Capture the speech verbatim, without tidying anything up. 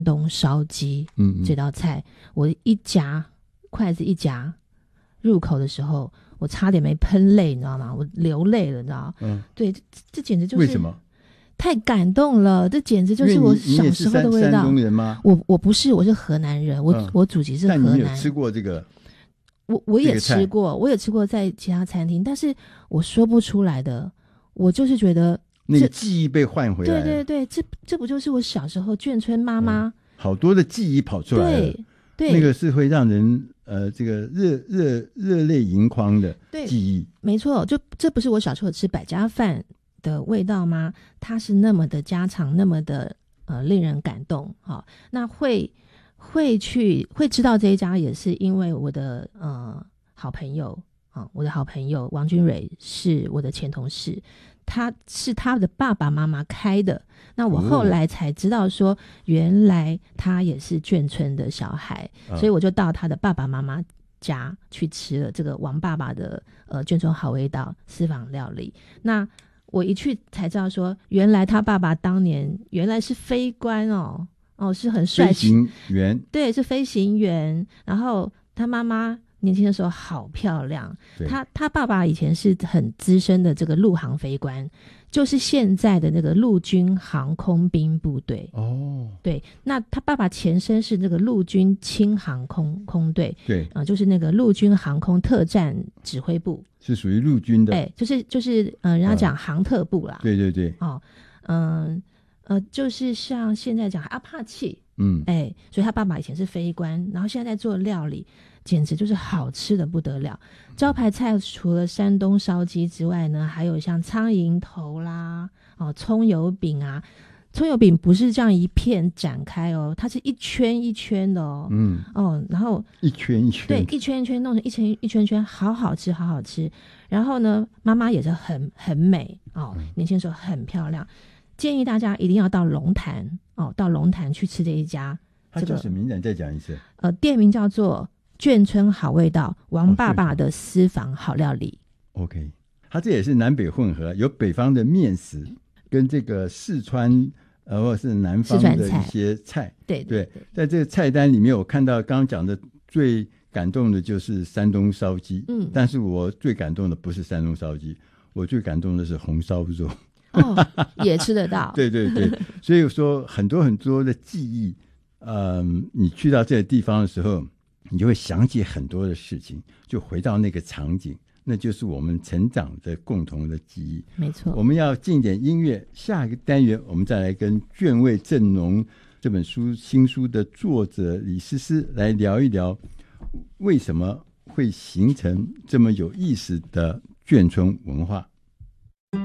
东烧鸡嗯嗯这道菜，我一夹筷子一夹入口的时候，我差点没喷泪，你知道吗？我流泪了，你知道？ 嗯， 对，这这简直就是为什么？ 太感动了，这简直就是我小时候的味道。 你也是山山东人吗？ 我我不是，我是河南人，我、 嗯、 我祖籍是河南。 但你有吃过这个？ 我我也吃过，我也吃过在其他餐厅，但是我说不出来的，我就是觉得那个记忆被唤回来了。 对对对，这这不就是我小时候眷村妈妈、嗯、 好多的记忆跑出来了。 对对， 那个是会让人呃这个热热热泪盈眶的记忆。 没错，就这不是我小时候吃百家饭的味道吗？它是那么的家常，那么的呃令人感动。好、哦，那会会去会知道这一家，也是因为我的呃好朋友啊、哦，我的好朋友王君蕊是我的前同事，他是他的爸爸妈妈开的。那我后来才知道说，原来他也是眷村的小孩，哦、所以我就到他的爸爸妈妈家去吃了这个王爸爸的呃眷村好味道私房料理。那我一去才知道说，原来他爸爸当年原来是飞官哦。哦，是很帅气， 飞行员， 对，是飞行员。然后他妈妈年轻的时候好漂亮，他他爸爸以前是很资深的这个陆航飞官，就是现在的那个陆军航空兵部队。 哦， 对，那他爸爸前身是那个陆军轻航空空队， 对， 啊、呃，就是那个陆军航空特战指挥部， 是属于陆军的， 哎，就是就是呃，人家讲航特部啦， 啊、对对对， 哦，嗯。呃，就是像现在讲阿帕契， 嗯， 哎，所以他爸爸以前是飞官，然后现在在做料理，简直就是好吃的不得了。招牌菜除了山东烧鸡之外呢，还有像苍蝇头啦，哦，葱油饼啊，葱油饼不是这样一片展开哦，它是一圈一圈的哦， 嗯， 哦，然后一圈一圈， 对，一圈一圈弄成一圈一圈圈，好好吃，好好吃。然后呢，妈妈也是很很美哦，年轻的时候很漂亮。建议大家一定要到龙潭哦，到龙潭去吃这一家。 它叫什么名字？你再讲一次。 呃，店名叫做眷村好味道，王爸爸的私房好料理。 哦、OK， 它这也是南北混合，有北方的面食跟这个四川呃或者是南方的一些菜。 对 对, 对， 在这个菜单里面，我看到刚刚讲的最感动的就是山东烧鸡，嗯，但是我最感动的不是山东烧鸡，我最感动的是红烧肉。 哦，也吃得到。 对对对，所以说很多很多的记忆，嗯，你去到这个地方的时候，你就会想起很多的事情，就回到那个场景，那就是我们成长的共同的记忆。 没错。 我们要进点音乐，下一个单元我们再来跟《眷味正浓》这本书新书的作者李思思来聊一聊，为什么会形成这么有意思的眷村文化。